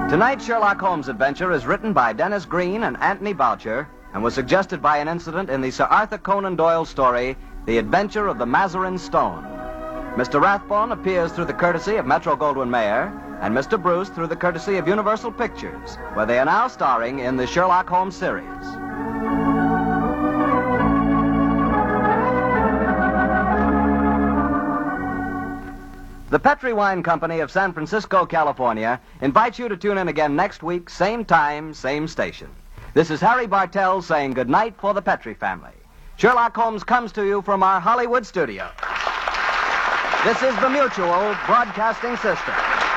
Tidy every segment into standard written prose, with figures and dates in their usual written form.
Tonight's Sherlock Holmes adventure is written by Dennis Green and Anthony Boucher and was suggested by an incident in the Sir Arthur Conan Doyle story, The Adventure of the Mazarin Stone. Mr. Rathbone appears through the courtesy of Metro-Goldwyn-Mayer and Mr. Bruce through the courtesy of Universal Pictures, where they are now starring in the Sherlock Holmes series. The Petri Wine Company of San Francisco, California, invites you to tune in again next week, same time, same station. This is Harry Bartell saying goodnight for the Petri family. Sherlock Holmes comes to you from our Hollywood studio. This is the Mutual Broadcasting System.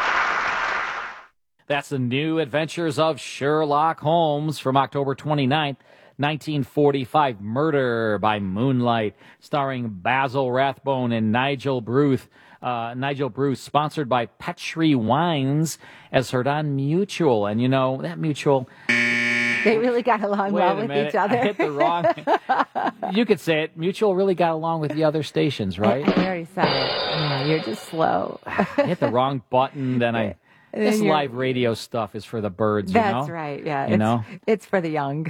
That's the new adventures of Sherlock Holmes from October 29th, 1945, Murder by Moonlight, starring Basil Rathbone and Nigel Bruce. Sponsored by Petri Wines, as heard on Mutual. And you know, that Mutual... They really got along well with each other. I hit the wrong... You could say it. Mutual really got along with the other stations, right? I already said it. Yeah, you're just slow. I hit the wrong button, then this live radio stuff is for the birds, That's right, yeah. It's for the young.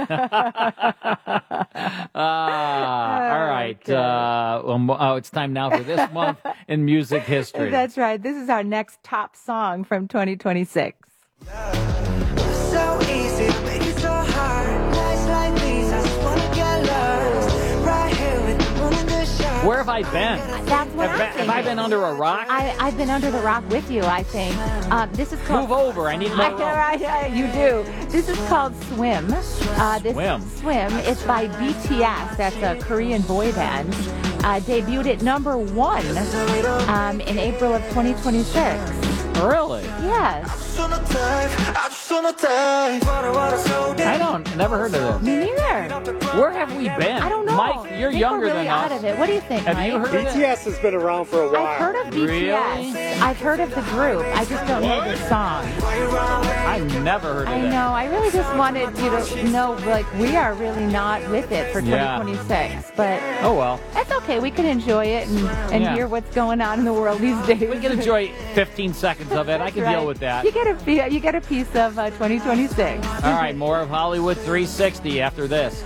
All right. It's time now for this month in music history. That's right. This is our next top song from 2026. So easy, make it so hard. Nights like these, I just wanna get lost. Right here with the moon in the shine. Where have I been? That's what Have I been under a rock? I've been under the rock with you, I think. This is called... Move over. I need more room. You do. This is called Swim. Swim. It's by BTS. That's a Korean boy band. Debuted at number 1 in April of 2026. Really? Yes. Never heard of Me neither. this. Where have we been? I don't know. Mike, you're younger we're really than out us. of it. What do you think, Have Mike? you heard of it? BTS has been around for a while. I've heard of BTS. Really? I've heard of the group. I just don't know the song. I've never heard of I it. know. I really just wanted you to know, like, we are really not with it for 2026. But oh well. that's okay. We can enjoy it and hear what's going on in the world these days. We can enjoy 15 seconds of it. I can deal with that. You get a piece of 2026. All right, more of Hollywood 360 after this.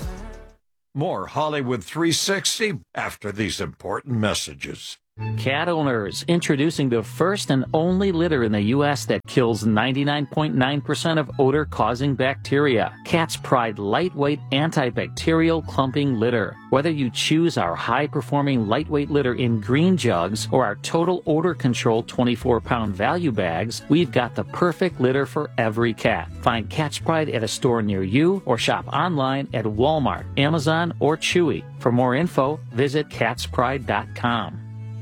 More Hollywood 360 after these important messages. Cat owners, introducing the first and only litter in the U.S. that kills 99.9% of odor-causing bacteria. Cat's Pride lightweight antibacterial clumping litter. Whether you choose our high-performing lightweight litter in green jugs or our total odor control 24-pound value bags, we've got the perfect litter for every cat. Find Cat's Pride at a store near you or shop online at Walmart, Amazon, or Chewy. For more info, visit catspride.com.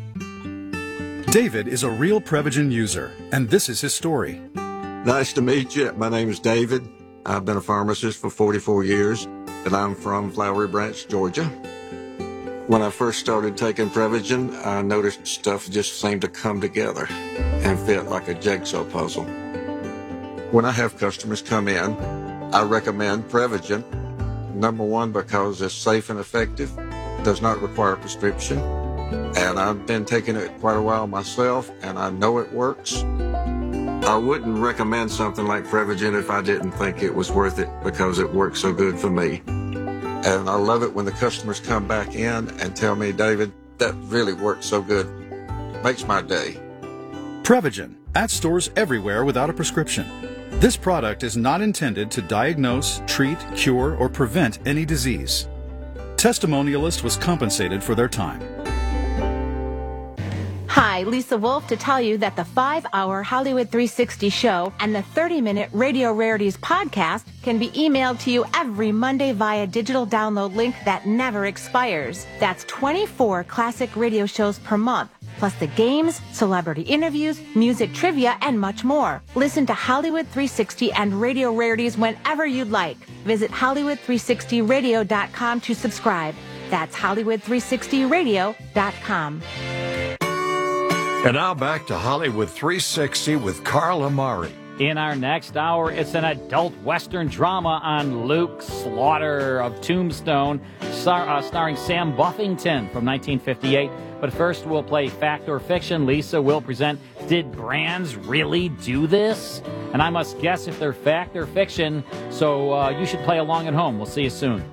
David is a real Prevagen user, and this is his story. Nice to meet you. My name is David. I've been a pharmacist for 44 years, and I'm from Flowery Branch, Georgia. When I first started taking Prevagen, I noticed stuff just seemed to come together and fit like a jigsaw puzzle. When I have customers come in, I recommend Prevagen. Number one, because it's safe and effective, does not require a prescription. And I've been taking it quite a while myself, and I know it works. I wouldn't recommend something like Prevagen if I didn't think it was worth it because it works so good for me. And I love it when the customers come back in and tell me, David, that really works so good. Makes my day. Prevagen, at stores everywhere without a prescription. This product is not intended to diagnose, treat, cure, or prevent any disease. Testimonialist was compensated for their time. Hi, Lisa Wolf to tell you that the 5-hour Hollywood 360 show and the 30-minute Radio Rarities podcast can be emailed to you every Monday via digital download link that never expires. That's 24 classic radio shows per month, plus the games, celebrity interviews, music trivia, and much more. Listen to Hollywood 360 and Radio Rarities whenever you'd like. Visit Hollywood360radio.com to subscribe. That's Hollywood360radio.com. And now back to Hollywood 360 with Carl Amari. In our next hour, it's an adult Western drama on Luke Slaughter of Tombstone, starring Sam Buffington from 1958. But first, we'll play Fact or Fiction. Lisa will present Did Brands Really Do This? and I must guess if they're fact or fiction, so you should play along at home. We'll see you soon.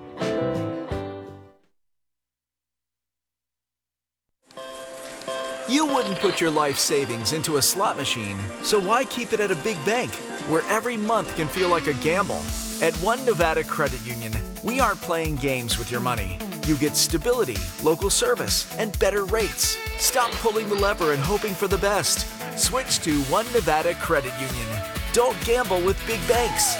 You wouldn't put your life savings into a slot machine, so why keep it at a big bank, where every month can feel like a gamble? At One Nevada Credit Union, we aren't playing games with your money. You get stability, local service, and better rates. Stop pulling the lever and hoping for the best. Switch to One Nevada Credit Union. Don't gamble with big banks.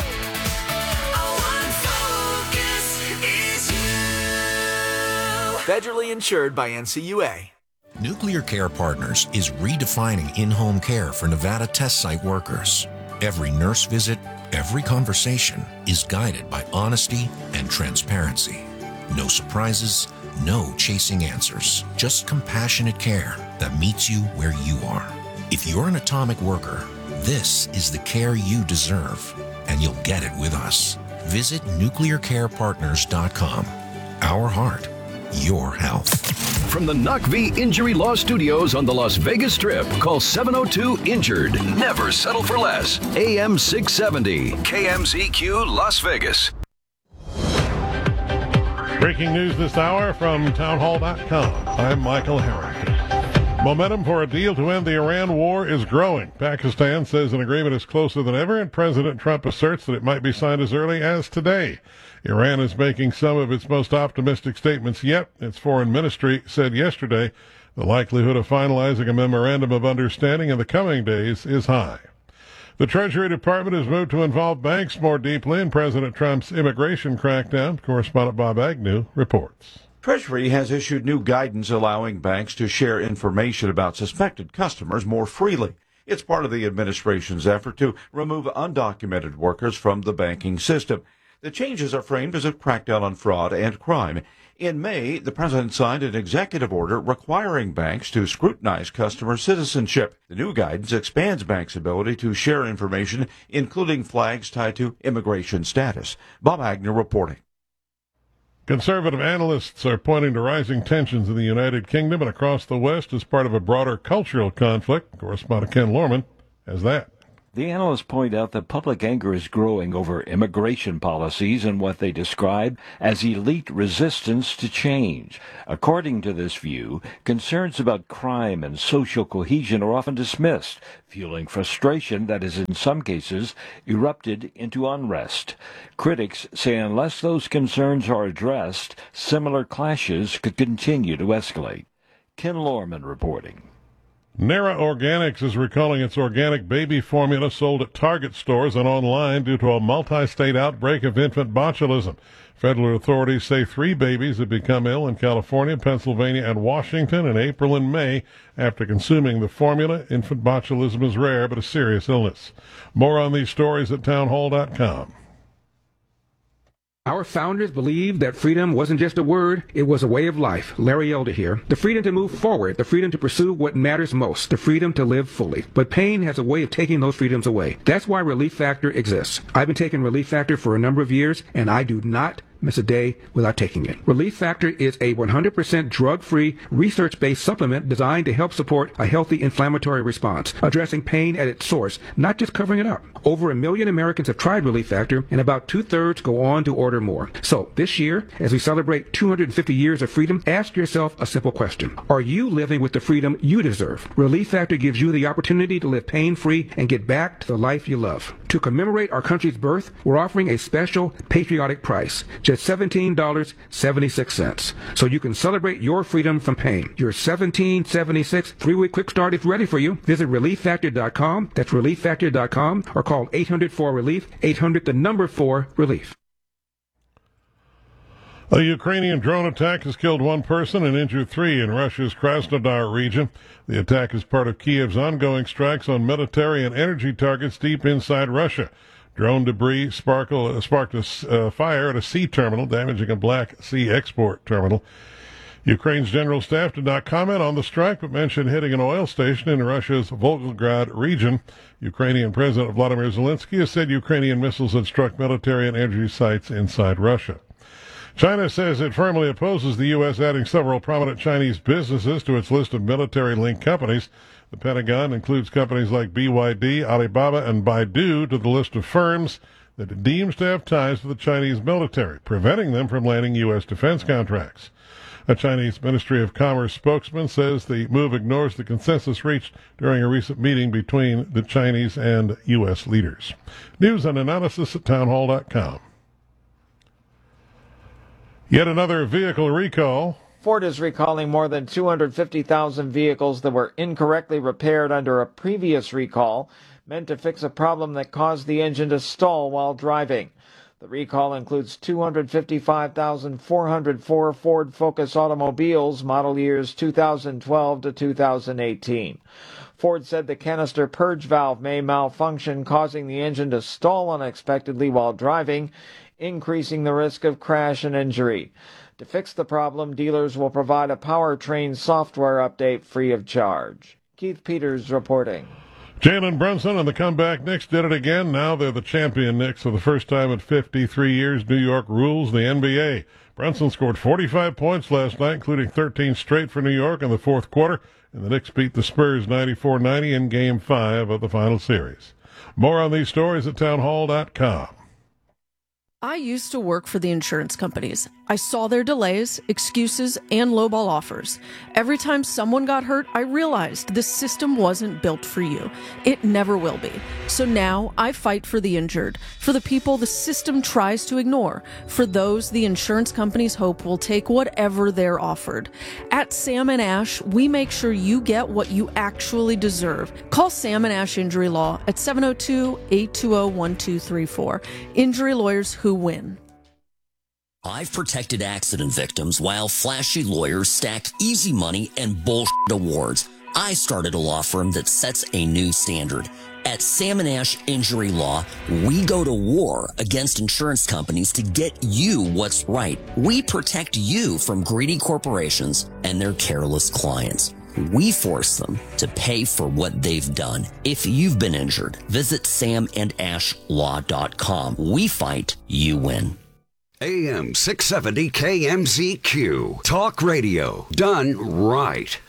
Federally insured by NCUA. Nuclear Care Partners is redefining in-home care for Nevada test site workers. Every nurse visit, every conversation is guided by honesty and transparency. No surprises, no chasing answers, just compassionate care that meets you where you are. If you're an atomic worker, this is the care you deserve, and you'll get it with us. Visit nuclearcarepartners.com. Our heart, your health. From the Knock V Injury Law Studios on the Las Vegas Strip, call 702-INJURED. Never settle for less. AM 670, KMZQ Las Vegas. Breaking news this hour from townhall.com. I'm Michael Harrington. Momentum for a deal to end the Iran war is growing. Pakistan says an agreement is closer than ever, and President Trump asserts that it might be signed as early as today. Iran is making some of its most optimistic statements yet. Its foreign ministry said yesterday the likelihood of finalizing a memorandum of understanding in the coming days is high. The Treasury Department has moved to involve banks more deeply in President Trump's immigration crackdown. Correspondent Bob Agnew reports. Treasury has issued new guidance allowing banks to share information about suspected customers more freely. It's part of the administration's effort to remove undocumented workers from the banking system. The changes are framed as a crackdown on fraud and crime. In May, the president signed an executive order requiring banks to scrutinize customer citizenship. The new guidance expands banks' ability to share information, including flags tied to immigration status. Bob Agnew reporting. Conservative analysts are pointing to rising tensions in the United Kingdom and across the West as part of a broader cultural conflict. Correspondent Ken Lorman has that. The analysts point out that public anger is growing over immigration policies and what they describe as elite resistance to change. According to this view, concerns about crime and social cohesion are often dismissed, fueling frustration that has in some cases erupted into unrest. Critics say unless those concerns are addressed, similar clashes could continue to escalate. Ken Lorman reporting. Nara Organics is recalling its organic baby formula sold at Target stores and online due to a multi-state outbreak of infant botulism. Federal authorities say 3 babies have become ill in California, Pennsylvania, and Washington in April and May after consuming the formula. Infant botulism is rare but a serious illness. More on these stories at townhall.com. Our founders believed that freedom wasn't just a word, it was a way of life. Larry Elder here. The freedom to move forward, the freedom to pursue what matters most, the freedom to live fully. But pain has a way of taking those freedoms away. That's why Relief Factor exists. I've been taking Relief Factor for a number of years, and I do not miss a day without taking it. Relief Factor is a 100% drug-free, research-based supplement designed to help support a healthy inflammatory response, addressing pain at its source, not just covering it up. Over 1 million Americans have tried Relief Factor, and about 2/3 go on to order more. So this year, as we celebrate 250 years of freedom, ask yourself a simple question. Are you living with the freedom you deserve? Relief Factor gives you the opportunity to live pain-free and get back to the life you love. To commemorate our country's birth, we're offering a special patriotic price, just $17.76. So you can celebrate your freedom from pain. Your $17.76 3-week quick start is ready for you. Visit ReliefFactor.com. That's ReliefFactor.com, or call 800-4-RELIEF, 800-4-RELIEF. A Ukrainian drone attack has killed 1 person and injured 3 in Russia's Krasnodar region. The attack is part of Kiev's ongoing strikes on military and energy targets deep inside Russia. Drone debris sparked a fire at a sea terminal, damaging a Black Sea export terminal. Ukraine's general staff did not comment on the strike, but mentioned hitting an oil station in Russia's Volgograd region. Ukrainian President Vladimir Zelensky has said Ukrainian missiles had struck military and energy sites inside Russia. China says it firmly opposes the U.S. adding several prominent Chinese businesses to its list of military-linked companies. The Pentagon includes companies like BYD, Alibaba, and Baidu to the list of firms that it deems to have ties to the Chinese military, preventing them from landing U.S. defense contracts. A Chinese Ministry of Commerce spokesman says the move ignores the consensus reached during a recent meeting between the Chinese and U.S. leaders. News and analysis at townhall.com. Yet another vehicle recall. Ford is recalling more than 250,000 vehicles that were incorrectly repaired under a previous recall, meant to fix a problem that caused the engine to stall while driving. The recall includes 255,404 Ford Focus automobiles, model years 2012 to 2018. Ford said the canister purge valve may malfunction, causing the engine to stall unexpectedly while driving, increasing the risk of crash and injury. To fix the problem, dealers will provide a powertrain software update free of charge. Keith Peters reporting. Jalen Brunson and the comeback Knicks did it again. Now they're the champion Knicks for the first time in 53 years. New York rules the NBA. Brunson scored 45 points last night, including 13 straight for New York in the fourth quarter, and the Knicks beat the Spurs 94-90 in Game 5 of the final series. More on these stories at townhall.com. I used to work for the insurance companies. I saw their delays, excuses, and lowball offers. Every time someone got hurt, I realized this system wasn't built for you. It never will be. So now I fight for the injured, for the people the system tries to ignore, for those the insurance companies hope will take whatever they're offered. At Sam & Ash, we make sure you get what you actually deserve. Call Sam & Ash Injury Law at 702-820-1234. Injury lawyers who win. I've protected accident victims while flashy lawyers stack easy money and bullshit awards. I started a law firm that sets a new standard. At Sam & Ash Injury Law, we go to war against insurance companies to get you what's right. We protect you from greedy corporations and their careless clients. We force them to pay for what they've done. If you've been injured, visit samandashlaw.com. We fight, you win. AM 670 KMZQ. Talk radio done right.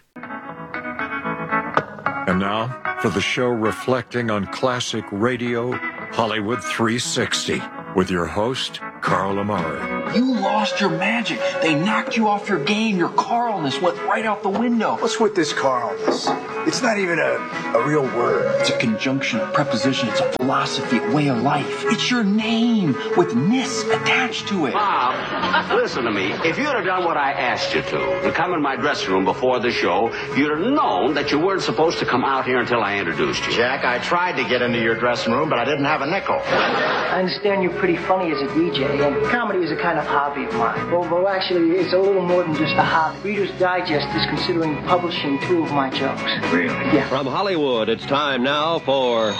And now for the show reflecting on classic radio, Hollywood 360, with your host, Carl Amari. You lost your magic. They knocked you off your game. Your Carlness went right out the window. What's with this Carlness? It's not even a real word. It's a conjunction, a preposition. It's a philosophy, a way of life. It's your name with ness attached to it. Bob, listen to me. If you'd have done what I asked you to come in my dressing room before the show, you'd have known that you weren't supposed to come out here until I introduced you. Jack, I tried to get into your dressing room, but I didn't have a nickel. I understand you're pretty funny as a DJ, and comedy is a kind of hobby of mine. Well, actually, it's a little more than just a hobby. Reader's Digest is considering publishing 2 of my jokes. Really? Yeah. From Hollywood, it's time now for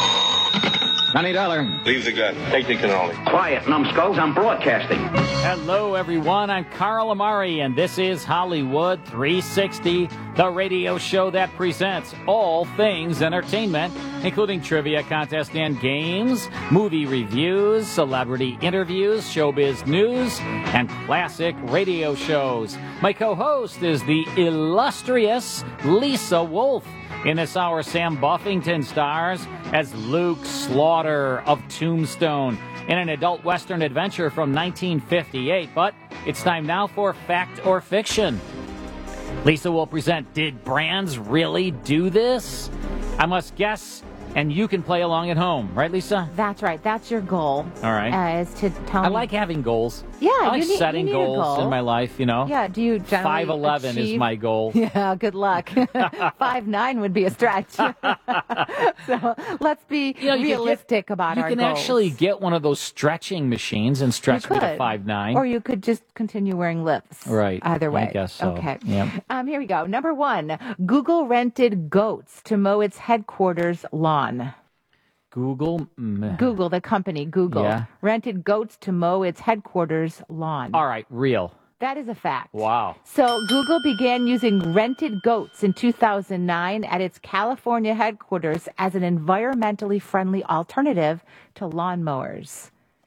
$90. Leave the gun. Take the cannoli. Quiet, numbskulls. I'm broadcasting. Hello, everyone. I'm Carl Amari, and this is Hollywood 360, the radio show that presents all things entertainment, including trivia contest and games, movie reviews, celebrity interviews, showbiz news, and classic radio shows. My co-host is the illustrious Lisa Wolf. In this hour, Sam Buffington stars as Luke Slaughter of Tombstone in an adult Western adventure from 1958. But it's time now for Fact or Fiction. Lisa will present, did Brands really do this? I must guess, and you can play along at home. Right, Lisa? That's right. That's your goal. All right. Is to tell me. I like having goals. Yeah, I like you need, setting you need goals a goal. in my life, you know. Yeah, do you generally 5'11" is achieve... my goal. Yeah, good luck. 5'9" would be a stretch. So let's be realistic about our goals. You can actually get one of those stretching machines and stretch me to 5'9". Or you could just continue wearing lifts. Right. Either way. I guess so. Okay. Yep. Here we go. Number 1, Google rented goats to mow its headquarters lawn. Google, the company, Google, rented goats to mow its headquarters lawn. All right, real. That is a fact. Wow. So Google began using rented goats in 2009 at its California headquarters as an environmentally friendly alternative to lawnmowers.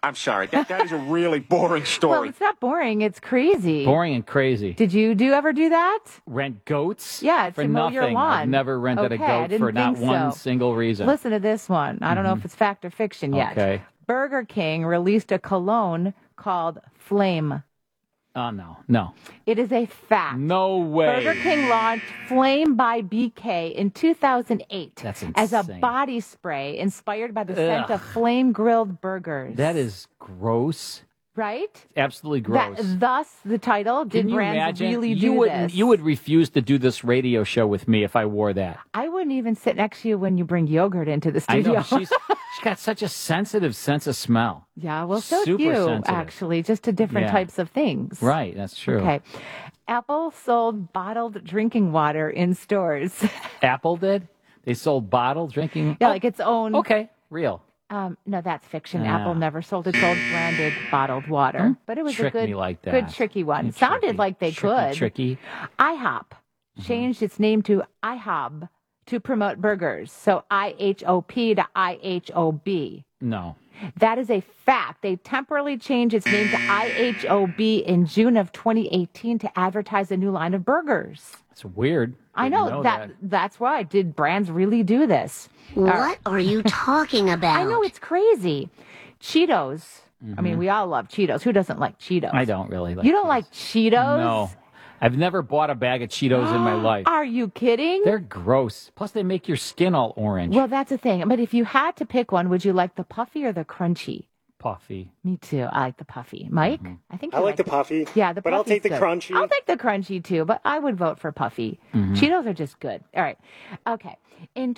I'm sorry. That is a really boring Well, story. it's not boring. It's crazy. Boring and crazy. Did you ever do that? Rent goats? Yeah, for to mow nothing. your lawn. I've never rented Okay, a I goat didn't for not think one so. single reason. Listen to this one. I don't know if it's fact or fiction yet. Okay. Burger King released a cologne called Flame. Oh, no. It is a fact. No way. Burger King launched Flame by BK in 2008 That's as a insane. body spray inspired by the scent Ugh. of flame-grilled burgers. That is gross. Right? Absolutely gross. Thus, the title, Did Can you Brands imagine? Really you Do wouldn't, This? You would refuse to do this radio show with me if I wore that. I wouldn't even sit next to you when you bring yogurt into the I studio. know. She's got such a sensitive sense of smell. Yeah, well, so Super do you, sensitive. actually, just to different Yeah. types of things. Right, that's true. Okay. Apple sold bottled drinking water in stores. Apple did? They sold bottled drinking? Yeah, like its own. Okay, real. No, that's fiction. Ah. Apple never sold its own branded bottled water. But it was trick a good, me like that. good tricky one. You Sounded tricky, like they could. Tricky. IHOP changed its name to IHOB to promote burgers. So IHOP to IHOB. No. That is a fact. They temporarily changed its name to IHOB in June of 2018 to advertise a new line of burgers. It's weird. I Didn't know that's why. Did brands really do this? What are you talking about? I know, it's crazy. Cheetos. I mean, we all love Cheetos. Who doesn't like Cheetos? I don't really like You don't like Cheetos? No. I've never bought a bag of Cheetos in my life. Are you kidding? They're gross. Plus, they make your skin all orange. Well, that's the thing. But if you had to pick one, would you like the puffy or the crunchy? Puffy. Me too. I like the puffy. Mike? I think you I like the puffy. Yeah, the but I'll take the good. crunchy. I'll take the crunchy too, but I would vote for puffy. Cheetos are just good. All right. Okay. In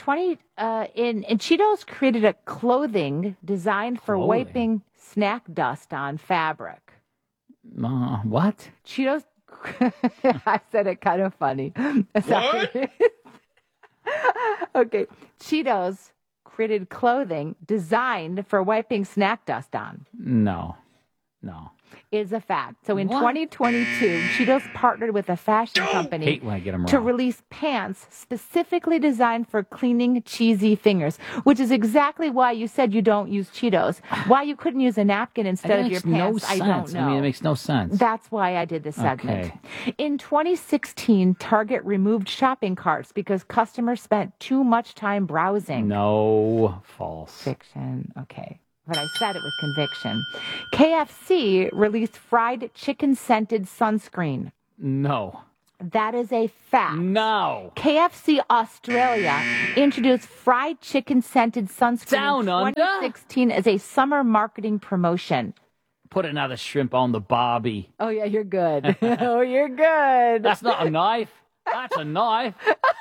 Cheetos created a clothing designed for Clothing? wiping snack dust on fabric. What? Cheetos I said it kind of funny. What? Okay. Cheetos created clothing designed for wiping snack dust on. No. Is a fact. So in What? 2022, Cheetos partnered with a fashion company Hate when I get 'em to wrong. release pants specifically designed for cleaning cheesy fingers, which is exactly why you said you don't use Cheetos. Why you couldn't use a napkin instead of your pants, I don't know. I mean, it makes no sense. That's why I did this segment. Okay. In 2016, Target removed shopping carts because customers spent too much time browsing. No. False. Fiction. Okay. But I said it with conviction. KFC released fried chicken scented sunscreen. No. That is a fact. No. KFC Australia introduced fried chicken scented sunscreen Down in under? 2016 as a summer marketing promotion. Put another shrimp on the barbie. Oh, yeah, you're good. Oh, you're good. That's not a knife. That's a knife.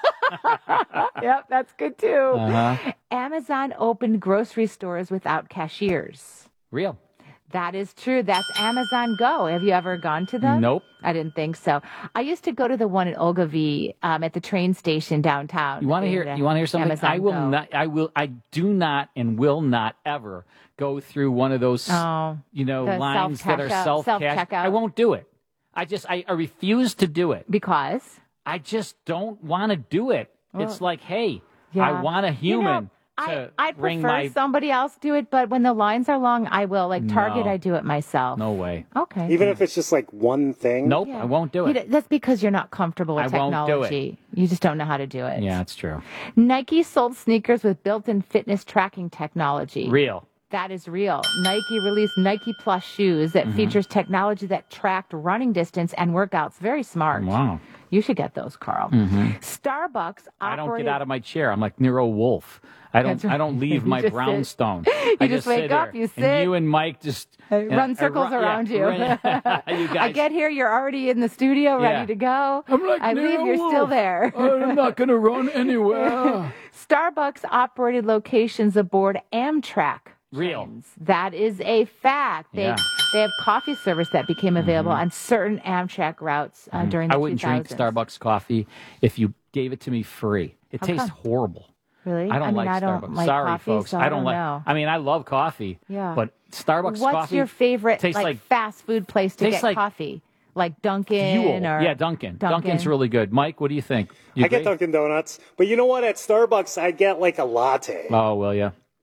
Yep, that's good too. Uh-huh. Amazon opened grocery stores without cashiers. Real. That is true. That's Amazon Go. Have you ever gone to them? Nope. I didn't think so. I used to go to the one at Ogilvy at the train station downtown. You want to hear? You want to hear something? Amazon I will Go. not. I do not and will not ever go through one of those. the lines that are self-checkout. self-checkout. I won't do it. I refuse to do it because I just don't want to do it. Well, it's like, hey, yeah. I want a human. I bring prefer my somebody else do it, but when the lines are long, I will. Like Target, No. I do it myself. No way. Okay. Even if it's just like one thing. Nope, I won't do it. That's because you're not comfortable with I won't do it. technology. You just don't know how to do it. Yeah, it's true. Nike sold sneakers with built-in fitness tracking technology. Real. That is real. Nike released Nike Plus shoes that features technology that tracked running distance and workouts. Very smart. Wow. You should get those, Carl. Mhm. Starbucks I don't operated... get out of my chair. I'm like Nero Wolf. I don't. That's right. I don't leave You my just brownstone. sit. I You just wake sit up, here. you sit. And you and Mike just run circles around you. you guys. I get here, you're already in the studio, Yeah. ready to go. I'm like I leave, Nero you're still Wolf. there. I'm not going to run anywhere. Starbucks operated locations aboard Amtrak. Real. trains. That is a fact. They have coffee service that became available on certain Amtrak routes during the 2000s. I wouldn't drink Starbucks coffee if you gave it to me free. It How tastes come? horrible. Really? I don't like I Starbucks. don't like Sorry, coffee, folks. so I don't like. know. I mean, I love coffee. Yeah. But Starbucks What's coffee. your favorite tastes like fast food place to tastes get like coffee? Like Dunkin' fuel. or Yeah, Dunkin'. Dunkin's really good. Mike, what do you think? You I get agree? Dunkin' Donuts, but you know what? At Starbucks, I get like a latte. Oh, well, yeah.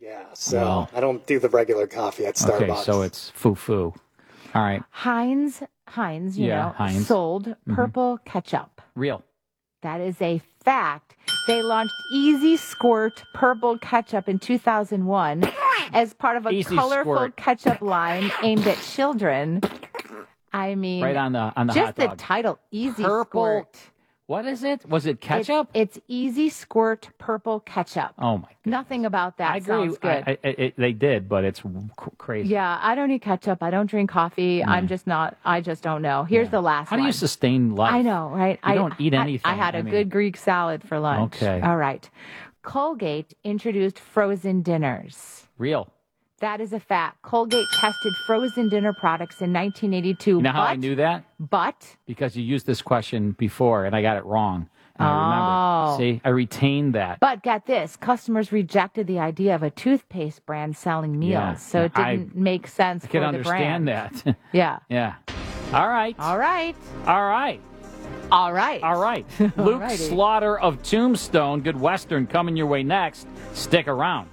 Yeah, so I don't do the regular coffee at Starbucks. Okay, so it's foo-foo. All right. Heinz, Heinz. sold purple ketchup. Real. That is a fact. They launched Easy Squirt Purple Ketchup in 2001 as part of a Easy colorful Squirt. ketchup line aimed at children. I mean, Right on the just hot the dog. title, Easy Purple. Squirt. What is it? Was it ketchup? It's Easy Squirt Purple Ketchup. Oh, my. Nothing about that I agree. sounds good. They did, but it's crazy. Yeah, I don't eat ketchup. I don't drink coffee. I just don't know. Here's the last How one. do you sustain life? I know, right? You don't eat anything. I had a good Greek salad for lunch. Okay. All right. Colgate introduced frozen dinners. Real. That is a fact. Colgate tested frozen dinner products in 1982. You know how I knew that? But? Because you used this question before, and I got it wrong. And I Oh. remember. See, I retained that. But get this, customers rejected the idea of a toothpaste brand selling meals, Yeah. so it didn't make sense I for can the understand brand. that. Yeah. Yeah. All right. All right. All right. All right. All right. Luke Alrighty. Slaughter of Tombstone, Good Western, coming your way next. Stick around.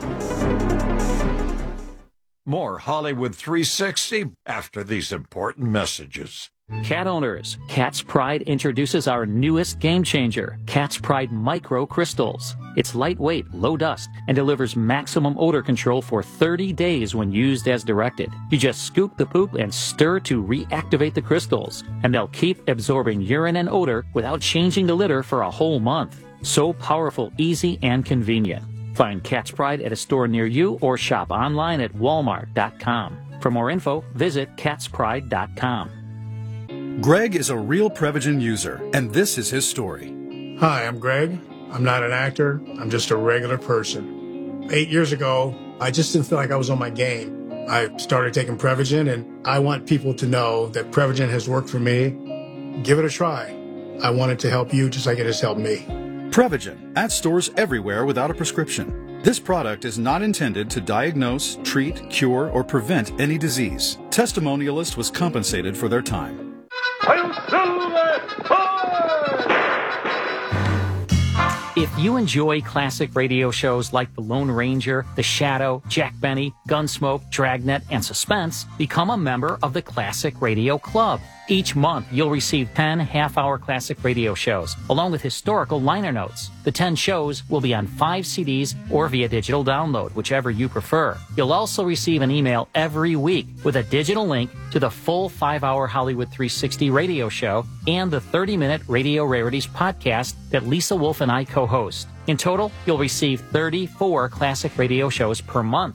More Hollywood 360 after these important messages. Cat owners, Cat's Pride introduces our newest game changer, Cat's Pride Micro Crystals. It's lightweight, low dust, and delivers maximum odor control for 30 days when used as directed. You just scoop the poop and stir to reactivate the crystals, and they'll keep absorbing urine and odor without changing the litter for a whole month. So powerful, easy, and convenient. Find Cat's Pride at a store near you or shop online at walmart.com. For more info, visit catspride.com. Greg is a real Prevagen user, and this is his story. Hi, I'm Greg. I'm not an actor. I'm just a regular person. 8 years ago, I just didn't feel like I was on my game. I started taking Prevagen, and I want people to know that Prevagen has worked for me. Give it a try. I want it to help you just like it has helped me. Prevagen, at stores everywhere without a prescription. This product is not intended to diagnose, treat, cure, or prevent any disease. Testimonialist was compensated for their time. If you enjoy classic radio shows like The Lone Ranger, The Shadow, Jack Benny, Gunsmoke, Dragnet, and Suspense, become a member of the Classic Radio Club. Each month, you'll receive 10 half-hour classic radio shows, along with historical liner notes. The 10 shows will be on 5 CDs or via digital download, whichever you prefer. You'll also receive an email every week with a digital link to the full 5-hour Hollywood 360 radio show and the 30-minute Radio Rarities podcast that Lisa Wolf and I co-host. In total, you'll receive 34 classic radio shows per month.